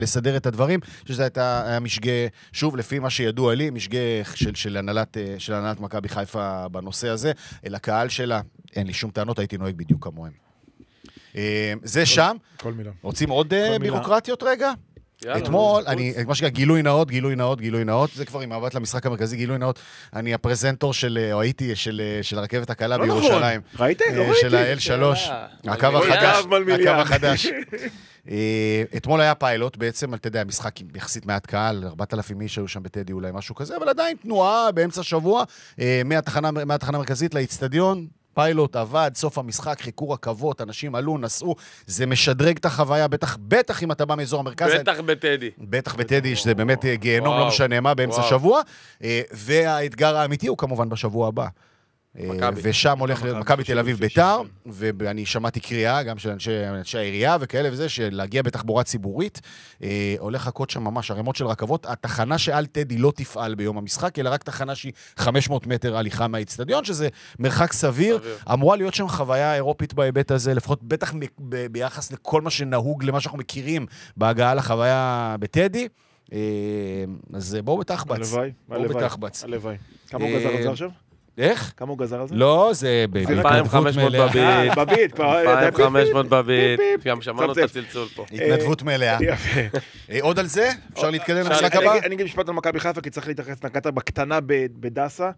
לסדר את הדברים, שזה היה משגה, שוב, לפי מה שידוע לי, משגה של הנהלת מכבי חיפה בנושא הזה, אל הקהל שלה, אין לי שום טענות, הייתי נוהג בדיוק כמוהם. זה שם. כל מילה. רוצים עוד בירוקרטיות רגע? אתמול, מה שקרה, גילוי נאות, זה כבר עם מבט למשחק המרכזי, גילוי נאות, אני הפרזנטור או הייתי של הרכבת הקלה בירושלים. ראיתם? לא ראיתי. של ה-L3, הקו החדש. אתמול היה פיילוט בעצם, אתה יודע, משחק יחסית מעט קהל, 4,000 איש היו שם בטדי אולי משהו כזה, אבל עדיין תנועה באמצע שבוע, מהתחנה המרכזית לאצטדיון, פיילוט עבד, סוף המשחק, חיכו רכבות, אנשים עלו, נסעו, זה משדרג את החוויה, בטח אם אתה בא מאזור המרכז. בטח בטדי, שזה באמת גיהנום, לא משנה מה, באמצע שבוע, והאתגר האמיתי הוא כמובן בשבוע הבא. ושם הולך מכבי תל אביב ביתר, ואני שמעתי קריאה, גם של אנשי העירייה וכאלה וזה, שלהגיע בתחבורה ציבורית, הולך לחכות שם ממש ערימות של רכבות, התחנה שעל טדי לא תפעל ביום המשחק, אלא רק תחנה שהיא 500 מטר הליכה מהאצטדיון, שזה מרחק סביר, אמורה להיות שם חוויה אירופית בהיבט הזה, לפחות בטח ביחס לכל מה שנהוג, למה שאנחנו מכירים בהגעה לחוויה בטדי, אז בואו בתחבץ. הלוואי. כמה הוא גזר את זה עכשיו? איך? כמה הוא גזר על זה? לא, זה 2,500 בבית. בבית, כבר... 2,500 בבית. גם שמענו את הצלצול פה. התנדבות מלאה. עוד על זה? אפשר להתקדם למשחק הבא? אני אגיד משפט על מכבי חיפה, כי צריך להתייחס נקטה בקטנה בדסה,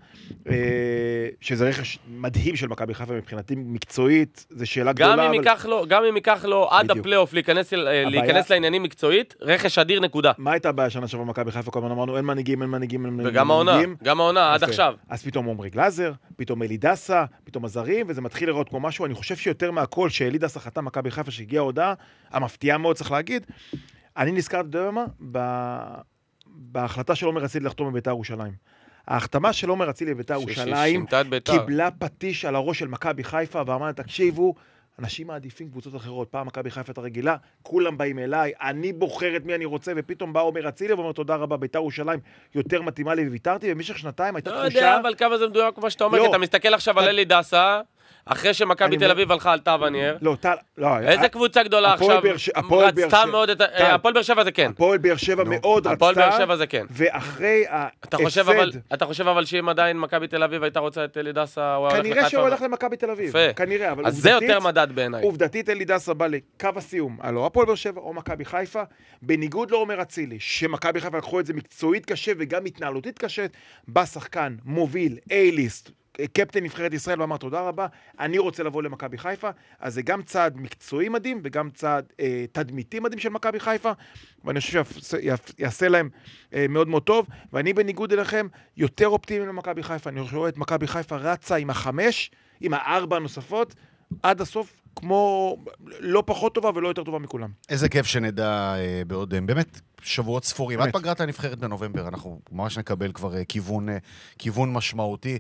שזה רכש מדהים של מכבי חיפה מבחינתי מקצועית, זו שאלה גדולה. גם אם ייקח לו עד הפלייאוף להיכנס לעניינים מקצועית, רכש אדיר נקודה. מה הייתה הבעיה שנה שעברה מכבי חיפה? כל הזמן אמרנו, אין מנהיגים. וגם העונה, עד עכשיו. אז פתאום עומרי גלאזר, פתאום אלי דסה, פתאום הזרים, וזה מתחיל לראות כמו משהו. אני חושב שיותר מהכל שאלי דסה חתם מכבי חיפה שהגיעה הודעה, המפתיעה מאוד צריך להגיד. אני נזכרתי דומה בהחלטה של עומר אצילי לחתום בביתר ירושלים. ההחתמה של עומר אצילי בביתר ירושלים קיבלה פטיש על הראש של מכבי חיפה, ואמרה, תקשיבו, אנשים מעדיפים קבוצות אחרות, פעם מכבי חיפה את הרגילה, כולם באים אליי, אני בוחר את מי אני רוצה, ופתאום בא עומר אצילי ואומר תודה רבה, ביתר ירושלים יותר מתאימה לי, וויתרתי, במשך שנתיים הייתה תחושה... לא יודע, אבל כמה זה מדויק כמו שאתה אומר, כי אתה מסתכל עכשיו על אלי דסה, אחרי שמכבי תל אביב הלכה על טל ונייר. לא, איזה קבוצה גדולה עכשיו רצתה מאוד את... הפועל באר שבע זה כן. הפועל באר שבע מאוד רצתה. הפועל באר שבע זה כן. ואחרי אתה חושב אבל שאם עדיין מכבי תל אביב הייתה רוצה את אלי דסה, כנראה שהוא הולך למכבי תל אביב. כנראה, אבל אז זה יותר מדד בעיניי. עובדתית אלי דסה בא לקו הסיום. הלו, הפועל באר שבע או מכבי חיפה, בניגוד לעומר אצילי, שמכבי חיפה לקחו את זה מקצועית קשה וגם התנהלותית קשה, בא שחקן מוביל, A-ליסט, קפטן נבחרת ישראל ואמר תודה רבה, אני רוצה לבוא למכבי חיפה, אז זה גם צעד מקצועי מדהים וגם צעד תדמיתי מדהים של מכבי חיפה, ואני חושב שיעשה להם מאוד מאוד טוב, ואני בניגוד אליכם יותר אופטימי למכבי חיפה, אני רואה את מכבי חיפה רצה עם 4 נוספות, עד הסוף כמו לא פחות טובה ולא יותר טובה מכולם. איזה כיף שנדע בעוד באמת שבועות ספורים, עד פגרת הנבחרת בנובמבר, אנחנו ממש נקבל כבר כיוון משמעותי,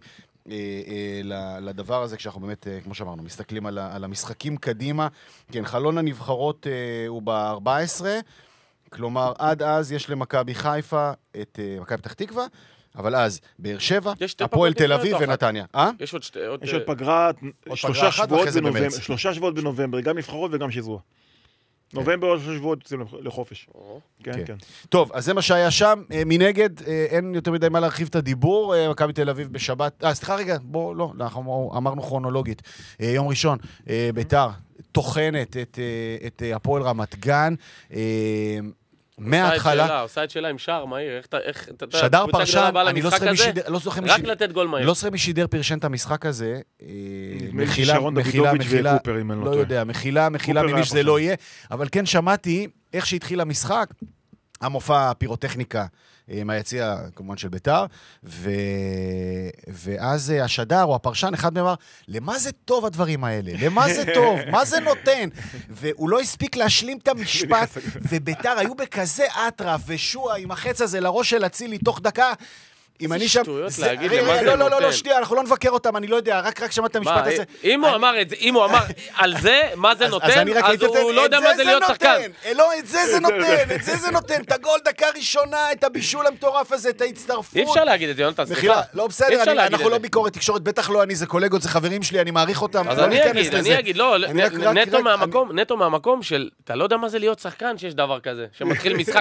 לדבר הזה, כשאנחנו באמת, כמו שאמרנו, מסתכלים על המשחקים קדימה. כן, חלון הנבחרות הוא ב-14, כלומר, עד אז יש למכבי חיפה את מכבי פתח תקווה, אבל אז באר שבע, הפועל תל אביב ונתניה. יש עוד פגרה, 3 שבועות בנובמבר, גם נבחרות וגם שזרוע. נובמבר או 3 שבועות יוצאים לחופש. כן. טוב, אז זה מה שהיה שם. מנגד, אין יותר מדי מה להרחיב את הדיבור. מכבי תל אביב בשבת. סליחה רגע, בוא, לא, אנחנו אמרנו כרונולוגית. יום ראשון, ביתר טוחנת את הפועל רמת גן. מההתחלה... עושה את שאלה עם שער מהיר, איך... שדר פרשן, אני לא זוכר מי שידר פרשן את המשחק הזה, מחילה, לא יודע, מחילה ממי שזה לא יהיה, אבל כן שמעתי איך שהתחיל המשחק, המופע הפירוטכניקה מהיציע, כמובן של ביתר, ואז השדר או הפרשן, אחד אמר, למה זה טוב הדברים האלה? למה זה טוב? מה זה נותן? והוא לא הספיק להשלים את המשפט, וביתר היו בכזה אטרף, ושועה עם החץ הזה לראש של אצילי תוך דקה, אם אני שם... לא, שנייה, אנחנו לא נבקר אותם, אני לא יודע, רק שמעת את המשפט הזה. אם הוא אמר על זה, מה זה נותן, אז הוא לא יודע מה זה להיות שחקן. לא, את זה זה נותן, את הגול דקה ראשונה, את הבישול המטורף הזה, את ההצטרפות. אי אפשר להגיד את זה, יונתן, סליחה. לא, בסדר, אנחנו לא ביקורת תקשורת, בטח לא אני, זה קולגות, זה חברים שלי, אני מעריך אותם. אז אני אגיד, לא, נטו מהמקום של, אתה לא יודע מה זה להיות שחקן שיש דבר כזה, שמתחיל משחק